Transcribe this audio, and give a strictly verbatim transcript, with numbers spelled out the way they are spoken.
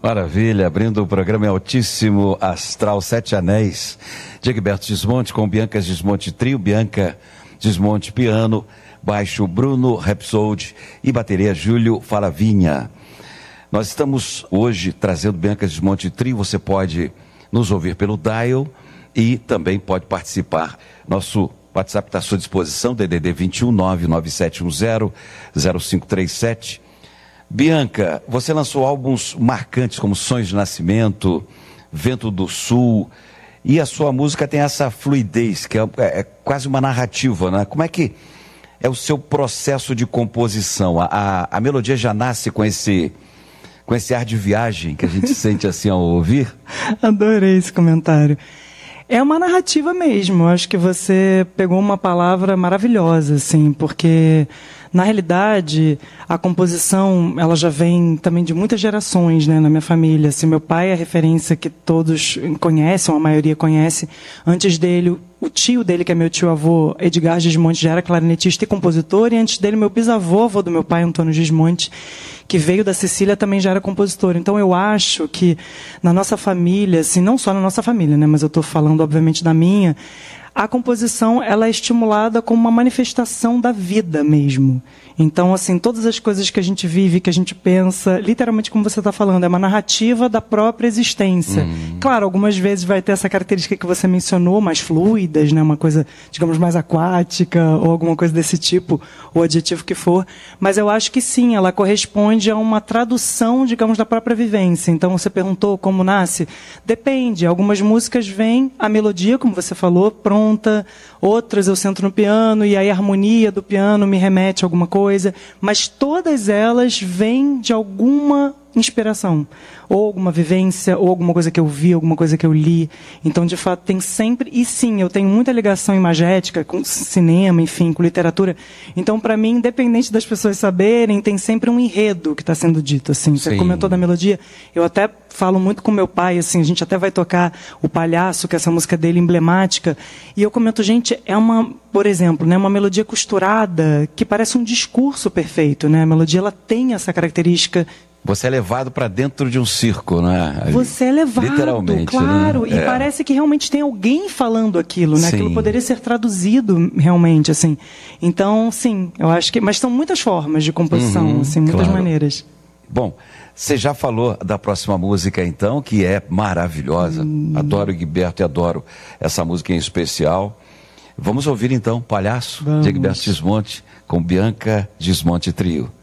Maravilha, abrindo o programa é Altíssimo Astral Sete Anéis, de Egberto Gismonti com Bianca Gismonti Trio, Bianca Gismonti Piano, baixo Bruno Rhapsody e bateria Júlio Faravinha. Nós estamos hoje trazendo Bianca Gismonti Trio, você pode nos ouvir pelo dial e também pode participar. Nosso WhatsApp está à sua disposição, D D D vinte e um, nove nove sete um zero, zero cinco três sete. Bianca, você lançou álbuns marcantes como Sonhos de Nascimento, Vento do Sul, e a sua música tem essa fluidez, que é, é, é quase uma narrativa, né? Como é que é o seu processo de composição? A, a, a melodia já nasce com esse, com esse ar de viagem que a gente sente assim ao ouvir? Adorei esse comentário. É uma narrativa mesmo, eu acho que você pegou uma palavra maravilhosa, assim, porque, na realidade, a composição, ela já vem também de muitas gerações, né, na minha família. Assim, meu pai é a referência que todos conhecem, ou a maioria conhece. Antes dele, o tio dele, que é meu tio-avô, Edgar Gismonti, já era clarinetista e compositor, e antes dele, meu bisavô, avô do meu pai, Antônio Gismonti, que veio da Sicília, também já era compositor. Então, eu acho que na nossa família, assim, não só na nossa família, né, mas eu estou falando, obviamente, da minha, a composição, ela é estimulada como uma manifestação da vida mesmo. Então, assim, todas as coisas que a gente vive, que a gente pensa, literalmente como você está falando, é uma narrativa da própria existência. Uhum. Claro, algumas vezes vai ter essa característica que você mencionou, mais fluidas, né? Uma coisa, digamos, mais aquática, ou alguma coisa desse tipo, o adjetivo que for. Mas eu acho que sim, ela corresponde a uma tradução, digamos, da própria vivência. Então, você perguntou como nasce? Depende. Algumas músicas vêm, a melodia, como você falou, pronta. Outras eu sento no piano e aí a harmonia do piano me remete a alguma coisa. Coisa, mas todas elas vêm de alguma inspiração, ou alguma vivência, ou alguma coisa que eu vi, alguma coisa que eu li. Então, de fato, tem sempre... E sim, eu tenho muita ligação imagética com cinema, enfim, com literatura. Então, para mim, independente das pessoas saberem, tem sempre um enredo que está sendo dito. Assim. Você comentou da melodia. Eu até falo muito com meu pai, assim, a gente até vai tocar O Palhaço, que é essa música dele emblemática. E eu comento, gente, é uma, por exemplo, né, uma melodia costurada que parece um discurso perfeito. Né? A melodia ela tem essa característica. Você é levado para dentro de um circo, né? Você é levado, literalmente, claro. Né? E é. Parece que realmente tem alguém falando aquilo, né? Sim. Aquilo poderia ser traduzido realmente, assim. Então, sim, eu acho que... Mas são muitas formas de composição, uhum, assim, muitas claro. maneiras. Bom, você já falou da próxima música, então, que é maravilhosa. Hum. Adoro Egberto e adoro essa música em especial. Vamos ouvir, então, Palhaço, Vamos. de Egberto Gismonti, com Bianca Gismonti Trio.